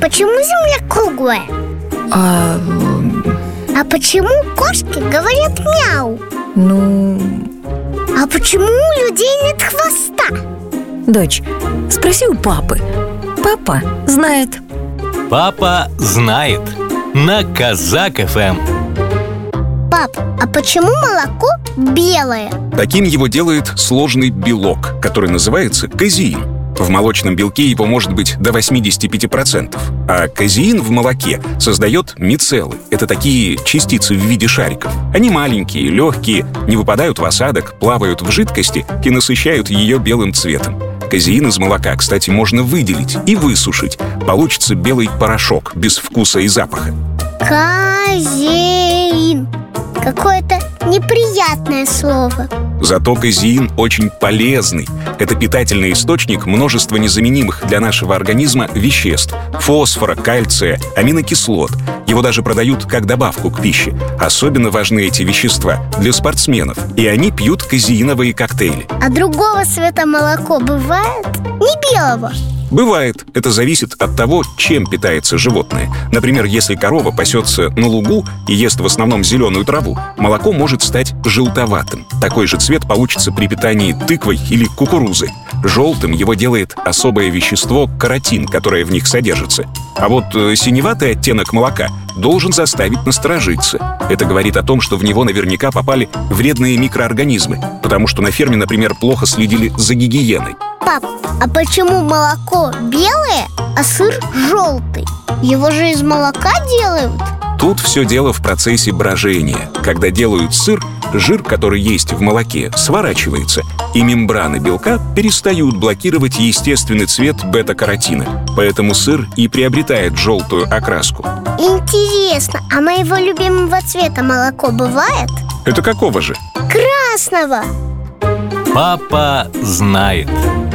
почему Земля круглая? А почему кошки говорят мяу? А почему у людей нет хвоста? Дочь, спроси у папы. Папа знает. Папа знает. На Казак ФМ. Пап, а почему молоко белое? Таким его делает сложный белок, который называется казеин. В молочном белке его может быть до 85%. А казеин в молоке создает мицеллы. Это такие частицы в виде шариков. Они маленькие, легкие, не выпадают в осадок, плавают в жидкости и насыщают ее белым цветом. Казеин из молока, кстати, можно выделить и высушить. Получится белый порошок, без вкуса и запаха. Казеин. Какое-то неприятное слово. Зато казеин очень полезный. Это питательный источник множества незаменимых для нашего организма веществ: фосфора, кальция, аминокислот. Его даже продают как добавку к пище. Особенно важны эти вещества для спортсменов, и они пьют казеиновые коктейли. А другого цвета молоко бывает? Не белого? Бывает. Это зависит от того, чем питается животное. Например, если корова пасется на лугу и ест в основном зеленую траву, молоко может стать желтоватым. Такой же цвет получится при питании тыквой или кукурузой. Желтым его делает особое вещество каротин, которое в них содержится. А вот синеватый оттенок молока должен заставить насторожиться. Это говорит о том, что в него наверняка попали вредные микроорганизмы, потому что на ферме, например, плохо следили за гигиеной. Пап, а почему молоко белое, а сыр желтый? Его же из молока делают? Тут все дело в процессе брожения. Когда делают сыр, жир, который есть в молоке, сворачивается, и мембраны белка перестают блокировать естественный цвет бета-каротина. Поэтому сыр и приобретает желтую окраску. Интересно, а моего любимого цвета молоко бывает? Это какого же? Красного! Папа знает.